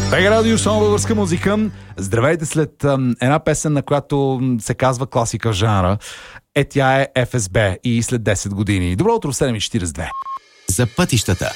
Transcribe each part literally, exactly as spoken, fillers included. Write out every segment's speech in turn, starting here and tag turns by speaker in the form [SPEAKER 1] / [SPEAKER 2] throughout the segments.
[SPEAKER 1] Бега Радио, само българска музика. Здравейте след ам, една песен, на която се казва класика в жанра. Е, тя е Еф Ес Би и след десет години. Добро утро в седем и четирийсет и две.
[SPEAKER 2] За пътищата.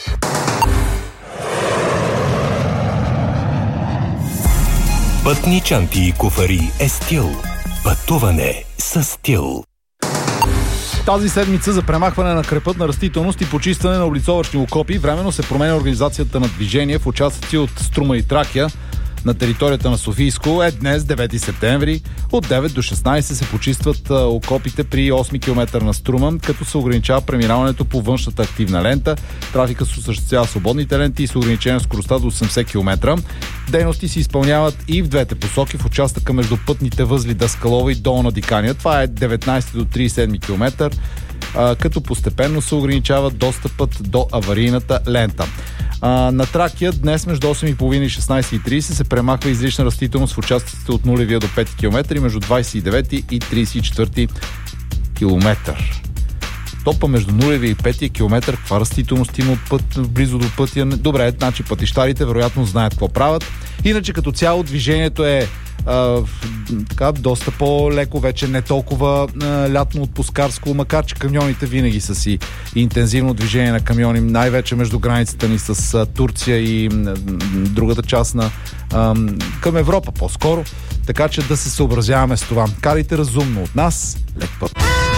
[SPEAKER 2] Пътни чанти и куфари е стил. Пътуване с стил.
[SPEAKER 1] Тази седмица за премахване на крепътна растителност и почистване на улицовъчни окопи временно се променя организацията на движение в участъци от Струма и Тракия на територията на Софийско. Е, днес, девети септември, от девет до шестнайсет се почистват а, окопите при осми километър на Струма, като се ограничава преминаването по външната активна лента. Трафика се осъществява свободните ленти и се ограничена скоростта до осемдесет километра. Дейности се изпълняват и в двете посоки в участъка между пътните възли Даскалова и Долна Диканя. Това е деветнайсети до трийсет и седми километър, а, като постепенно се ограничава достъпът до аварийната лента. А, на Тракия днес между осем и половина и шестнайсет и трийсет се премахва излишна растителност в участъците от нулевия до пети километър и между двайсет и девети и трийсет и четвърти километър. Топа между нулевия и петия километър, каква растителност има път, близо до пътя? Добре, значи пътищарите вероятно знаят какво правят. Иначе като цяло движението е а, така, доста по-леко, вече не толкова а, лятно отпускарско, макар че камионите винаги са си интензивно движение на камиони, най-вече между границата ни с а, Турция и а, другата част на а, към Европа по-скоро. Така че да се съобразяваме с това. Карайте разумно от нас. Лек път!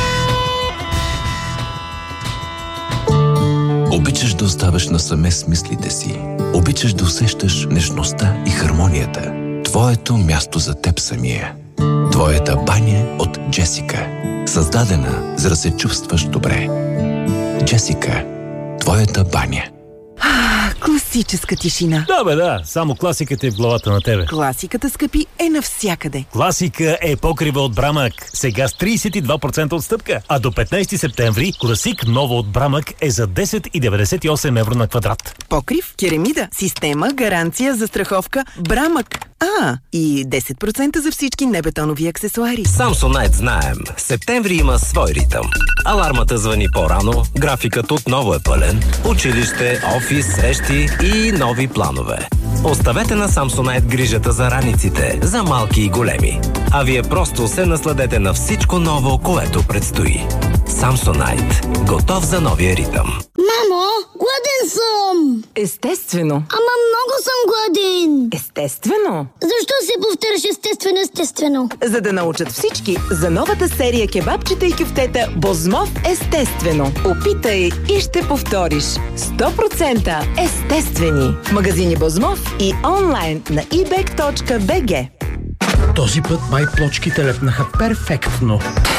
[SPEAKER 2] Обичаш да оставаш насаме с мислите си. Обичаш да усещаш нежността и хармонията. Твоето място за теб самия. Твоята баня от Джесика. Създадена, за да се чувстваш добре. Джесика. Твоята баня.
[SPEAKER 3] Класическа тишина.
[SPEAKER 4] Да, бе, да. Само класиката е в главата на тебе.
[SPEAKER 3] Класиката, скъпи, е навсякъде.
[SPEAKER 4] Класика е покрива от Брамък. Сега с трийсет и два процента отстъпка. А до петнайсети септември класик ново от Брамък е за десет и деветдесет и осем евро на квадрат.
[SPEAKER 3] Покрив, керамида, система, гаранция, застраховка, Брамък. А, и десет процента за всички небетонови аксесуари.
[SPEAKER 5] Samsonite знаем. Септември има свой ритъм. Алармата звъни по-рано, графикът отново е пълен, училище, офис, срещи и нови планове. Оставете на Samsonite грижата за раниците, за малки и големи. А вие просто се насладете на всичко ново, което предстои. Samsonite. Готов за новия ритъм.
[SPEAKER 6] Мамо, гладен съм!
[SPEAKER 3] Естествено.
[SPEAKER 6] Ама много съм гладен!
[SPEAKER 3] Естествено.
[SPEAKER 6] Защо се повтаряш естествено, естествено?
[SPEAKER 3] За да научат всички за новата серия кебабчета и кюфтета Бозмов естествено. Опитай и ще повториш. сто процента естествени. В магазини Бозмов и онлайн на и бек точка би джи.
[SPEAKER 7] Този път май плочките лепнаха перфектно.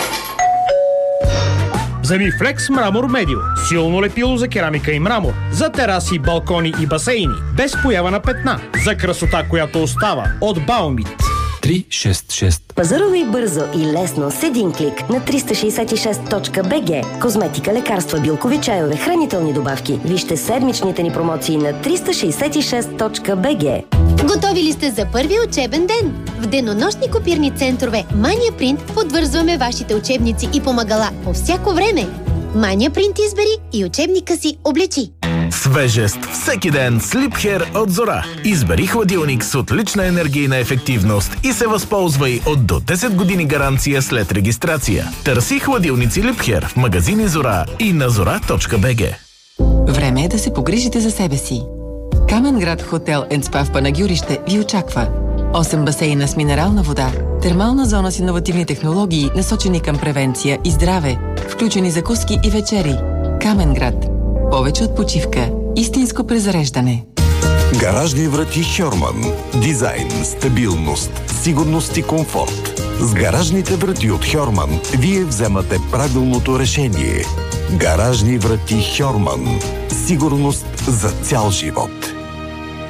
[SPEAKER 7] Вземи Флекс Мрамор Медио. Силно лепило за керамика и мрамор. За тераси, балкони и басейни. Без поява на петна. За красота, която остава. От Баумит.
[SPEAKER 2] три шест шест.
[SPEAKER 8] Пазарувай бързо и лесно с един клик на триста шейсет и шест точка би джи. Козметика, лекарства, билкови чайове, хранителни добавки. Вижте седмичните ни промоции на триста шейсет и шест точка би джи.
[SPEAKER 9] Готови ли сте за първи учебен ден? В денонощни копирни центрове Mania Print подвързваме вашите учебници и помагала по всяко време. Mania Print избери и учебника си облечи.
[SPEAKER 10] Свежест всеки ден с Liebherr от Зора. Избери хладилник с отлична енергийна ефективност и се възползвай от до десет години гаранция след регистрация. Търси хладилници Liebherr в магазини Зора и на зора точка би джи.
[SPEAKER 11] Време е да се погрижите за себе си. Каменград Хотел енд Спа в Панагюрище ви очаква. осем басейна с минерална вода, термална зона с иновативни технологии, насочени към превенция и здраве, включени закуски и вечери. Каменград. Повече от почивка. Истинско презареждане.
[SPEAKER 12] Гаражни врати Хьорман. Дизайн, стабилност, сигурност и комфорт. С гаражните врати от Хьорман вие вземате правилното решение. Гаражни врати Хьорман. Сигурност за цял живот.